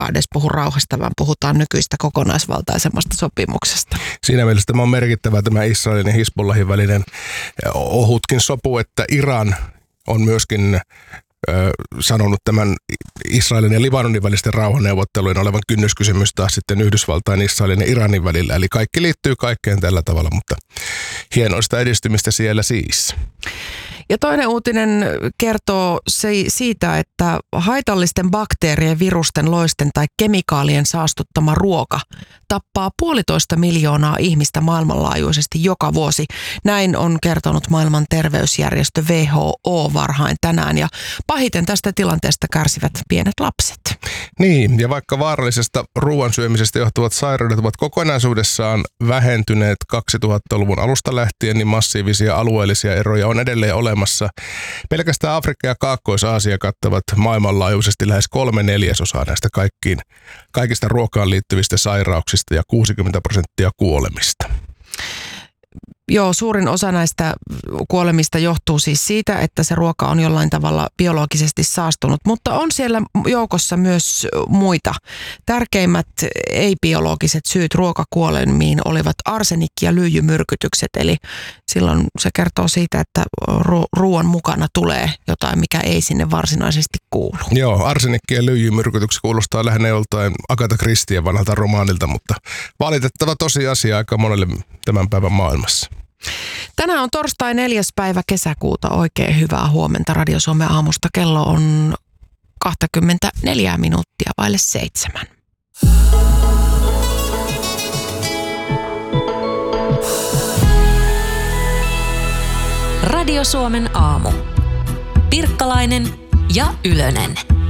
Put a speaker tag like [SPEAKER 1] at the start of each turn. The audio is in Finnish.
[SPEAKER 1] edes puhu rauhasta, vaan puhutaan nykyistä kokonaisvaltaisemmasta sopimuksesta.
[SPEAKER 2] Siinä mielessä tämä on merkittävä tämä Israelin ja Hizbollahin välinen ohutkin sopu, että Iran on myöskin sanonut tämän Israelin ja Libanonin välisten rauhanneuvottelujen olevan kynnyskysymys taas sitten Yhdysvaltain, Israelin ja Iranin välillä. Eli kaikki liittyy kaikkeen tällä tavalla, mutta hienoista edistymistä siellä siis.
[SPEAKER 1] Ja toinen uutinen kertoo siitä, että haitallisten bakteerien, virusten, loisten tai kemikaalien saastuttama ruoka tappaa 1,5 miljoonaa ihmistä maailmanlaajuisesti joka vuosi. Näin on kertonut maailman terveysjärjestö WHO varhain tänään, ja pahiten tästä tilanteesta kärsivät pienet lapset.
[SPEAKER 2] Niin, ja vaikka vaarallisesta ruoan syömisestä johtuvat sairaudet ovat kokonaisuudessaan vähentyneet 2000-luvun alusta lähtien, niin massiivisia alueellisia eroja on edelleen olemassa. Pelkästään Afrikka ja Kaakkois-Aasia kattavat maailmanlaajuisesti lähes 3/4 näistä kaikista ruokaan liittyvistä sairauksista ja 60% kuolemista.
[SPEAKER 1] Joo, suurin osa näistä kuolemista johtuu siis siitä, että se ruoka on jollain tavalla biologisesti saastunut, mutta on siellä joukossa myös muita. Tärkeimmät ei-biologiset syyt ruokakuolemiin olivat arsenikki- ja lyijymyrkytykset, eli silloin se kertoo siitä, että ruoan mukana tulee jotain, mikä ei sinne varsinaisesti kuulu.
[SPEAKER 2] Joo, arsenikki- ja lyijymyrkytykset kuulostaa lähinnä joltain Agatha Christien vanhalta romaanilta, mutta valitettava tosiasia aika monelle tämän päivän maailmassa.
[SPEAKER 1] Tänään on torstai 4. päivä kesäkuuta. Oikein hyvää huomenta Radio Suomen aamusta. Kello on 24 minuuttia vaille 7.
[SPEAKER 3] Radio Suomen aamu. Pirkkalainen ja Ylönen.